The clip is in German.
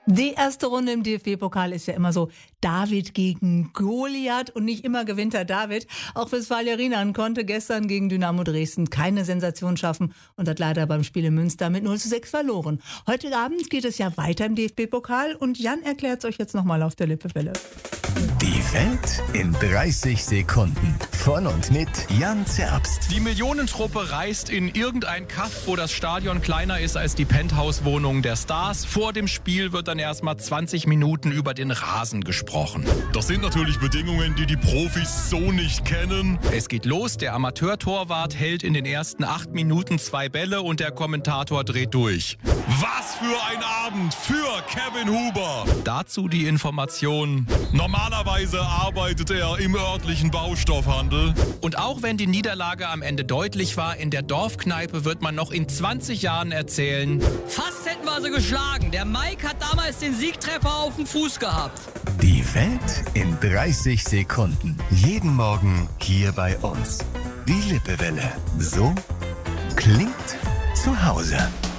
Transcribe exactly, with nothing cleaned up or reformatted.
Die erste Runde im D F B-Pokal ist ja immer so David gegen Goliath und nicht immer gewinnt der David. Auch Westfalia Rienan konnte gestern gegen Dynamo Dresden keine Sensation schaffen und hat leider beim Spiel in Münster mit null zu sechs verloren. Heute Abend geht es ja weiter im D F B-Pokal und Jan erklärt es euch jetzt nochmal auf der Lippewelle. Die Welt in dreißig Sekunden. Von und mit Jan Zerbst. Die Millionentruppe reist in irgendein Kaff, wo das Stadion kleiner ist als die Penthouse-Wohnung der Stars. Vor dem Spiel wird dann erstmal zwanzig Minuten über den Rasen gesprochen. Das sind natürlich Bedingungen, die die Profis so nicht kennen. Es geht los, der Amateurtorwart hält in den ersten acht Minuten zwei Bälle und der Kommentator dreht durch. Was für ein Abend für Kevin Huber. Dazu die Information: Normalerweise arbeitet er im örtlichen Baustoffhandel. Und auch wenn die Niederlage am Ende deutlich war, in der Dorfkneipe wird man noch in zwanzig Jahren erzählen: Fast hätten wir sie geschlagen. Der Mike hat damals den Siegtreffer auf dem Fuß gehabt. Die Welt in dreißig Sekunden. Jeden Morgen hier bei uns. Die Lippewelle. So klingt zu Hause.